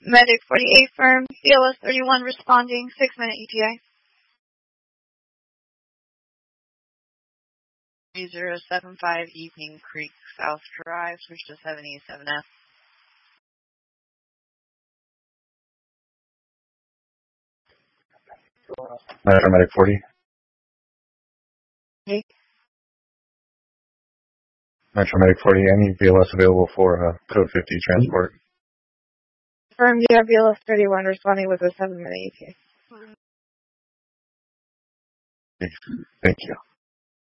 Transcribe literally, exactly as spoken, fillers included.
Medic forty-eight firm, B L S thirty-one responding, six minute E T A. three zero seven five Evening Creek South Drive, switch to seven E seven F. Metro Medic forty. Hey. Metro Medic forty, any B L S available for uh, code fifty transport? Firm, you have B L S thirty-one responding with a seven minute E T A. Thank you.